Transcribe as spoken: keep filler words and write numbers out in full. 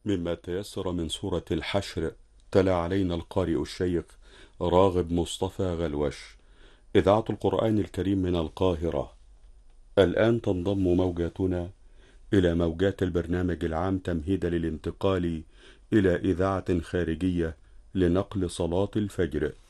مما تيسر من سورة الحشر. تلا علينا القارئ الشيخ راغب مصطفى غلوش. إذاعة القرآن الكريم من القاهرة. الآن تنضم موجاتنا إلى موجات البرنامج العام تمهيدا للانتقال إلى إذاعة خارجية لنقل صلاة الفجر.